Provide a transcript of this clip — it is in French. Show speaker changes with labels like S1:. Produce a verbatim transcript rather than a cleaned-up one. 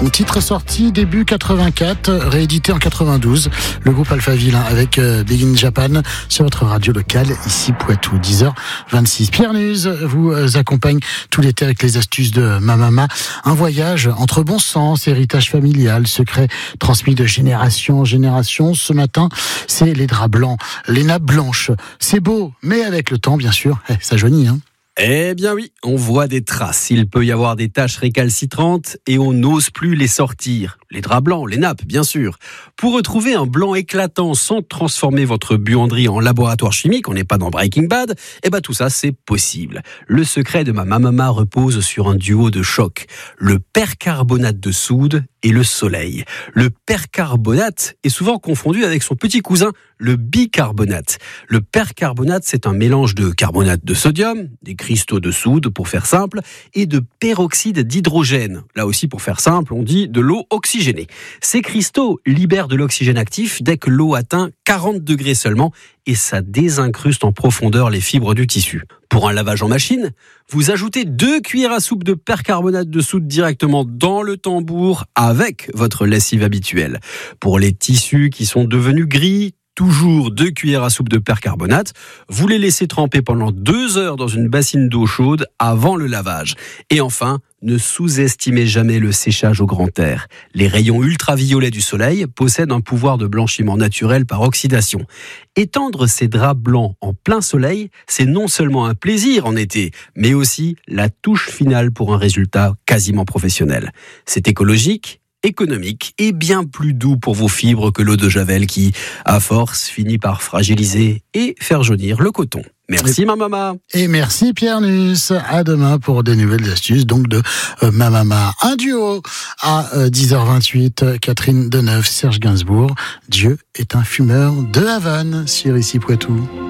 S1: Un titre sorti début quatre-vingt-quatre, réédité en quatre-vingt-douze. Le groupe Alphaville hein, avec euh, Big in Japan sur votre radio locale, ici Poitou, dix heures vingt-six. Pierre Nuze vous euh, accompagne tout l'été avec les astuces de ma maman. Un voyage entre bon sens, héritage familial, secret transmis de génération en génération. Ce matin, c'est les draps blancs, les nappes blanches. C'est beau, mais avec le temps, bien sûr, eh, ça jaunit, hein.
S2: Eh bien oui, on voit des traces. Il peut y avoir des taches récalcitrantes et on n'ose plus les sortir. Les draps blancs, les nappes, bien sûr. Pour retrouver un blanc éclatant sans transformer votre buanderie en laboratoire chimique, on n'est pas dans Breaking Bad, eh ben tout ça, c'est possible. Le secret de ma mamama repose sur un duo de choc. Le percarbonate de soude et le soleil. Le percarbonate est souvent confondu avec son petit cousin, le bicarbonate. Le percarbonate, c'est un mélange de carbonate de sodium, des cristaux de soude pour faire simple, et de peroxyde d'hydrogène. Là aussi, pour faire simple, on dit de l'eau oxygénée. Ces cristaux libèrent de l'oxygène actif dès que l'eau atteint quarante degrés seulement, et ça désincruste en profondeur les fibres du tissu. Pour un lavage en machine, vous ajoutez deux cuillères à soupe de percarbonate de soude directement dans le tambour avec votre lessive habituelle. Pour les tissus qui sont devenus gris, toujours deux cuillères à soupe de percarbonate. Vous les laissez tremper pendant deux heures dans une bassine d'eau chaude avant le lavage. Et enfin, ne sous-estimez jamais le séchage au grand air. Les rayons ultraviolets du soleil possèdent un pouvoir de blanchiment naturel par oxydation. Étendre ces draps blancs en plein soleil, c'est non seulement un plaisir en été, mais aussi la touche finale pour un résultat quasiment professionnel. C'est écologique, économique et bien plus doux pour vos fibres que l'eau de Javel qui, à force, finit par fragiliser et faire jaunir le coton. Merci, ma maman.
S1: Et merci, Pierre Nuze. À demain pour des nouvelles astuces, donc de euh, ma maman. Un duo à euh, dix heures vingt-huit. Catherine Deneuve, Serge Gainsbourg. Dieu est un fumeur de Havane sur ici Poitou.